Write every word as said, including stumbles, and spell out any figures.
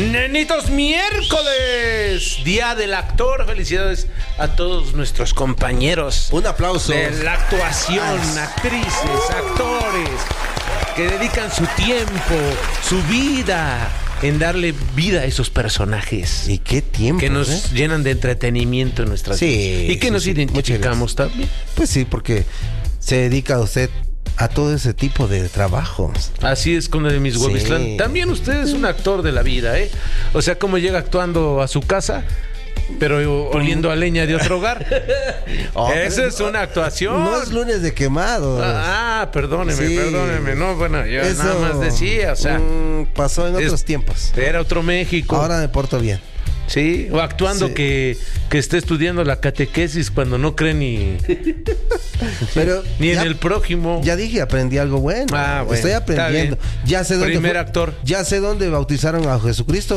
Nenitos, miércoles, día del actor. Felicidades a todos nuestros compañeros. Un aplauso. De la actuación, actrices, actores, que dedican su tiempo, su vida en darle vida a esos personajes. ¿Y qué tiempo? Que nos ¿eh? llenan de entretenimiento en nuestras sí, vidas. Y que sí, nos sí, identificamos también. Pues sí, porque se dedica a usted a todo ese tipo de trabajos. Así es con el de Miss Sí. Huevislán. También usted es un actor de la vida, ¿eh? O sea, cómo llega actuando a su casa, pero oliendo a leña de otro hogar. Oh, Esa es una actuación. No es lunes de quemados. Ah, perdóneme, Sí. perdóneme. No, bueno, yo Eso, nada más decía, o sea. mm, pasó en otros es- tiempos. Era otro México. Ahora me porto bien. Sí, o actuando Sí. que, que esté estudiando la catequesis cuando no cree ni, Pero ni en ya- el prójimo. Ya dije, aprendí algo bueno. Ah, bueno, Estoy está aprendiendo. bien. Ya sé dónde Primer fue- actor. Ya sé dónde bautizaron a Jesucristo.